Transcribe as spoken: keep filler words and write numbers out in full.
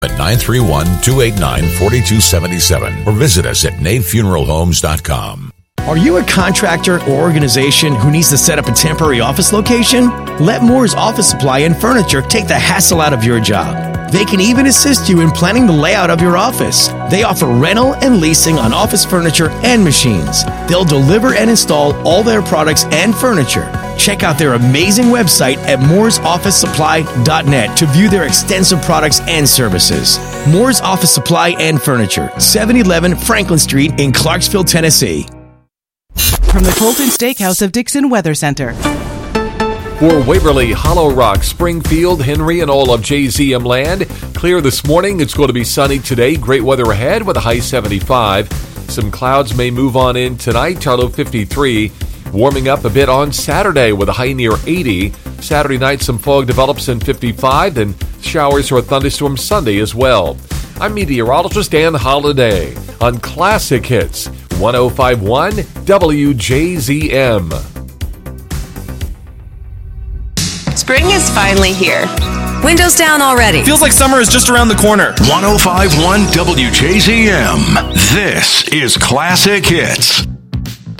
at nine three one, two eight nine, four two seven seven or visit us at nave funeral homes dot com. Are you a contractor or organization who needs to set up a temporary office location? Let Moore's Office Supply and Furniture take the hassle out of your job. They can even assist you in planning the layout of your office. They offer rental and leasing on office furniture and machines. They'll deliver and install all their products and furniture. Check out their amazing website at moores office supply dot net to view their extensive products and services. Moore's Office Supply and Furniture, seven eleven Franklin Street in Clarksville, Tennessee. From the Colton Steakhouse of Dixon Weather Center. For Waverly, Hollow Rock, Springfield, Henry, and all of J Z M land, clear this morning. It's going to be sunny today. Great weather ahead with a high seventy-five. Some clouds may move on in tonight, low fifty-three. Warming up a bit on Saturday with a high near eighty. Saturday night, some fog develops in fifty-five, then showers or a thunderstorm Sunday as well. I'm meteorologist Dan Holliday on Classic Hits, one oh five point one W J Z M. Spring is finally here. Windows down already. Feels like summer is just around the corner. one oh five point one W J Z M. This is Classic Hits.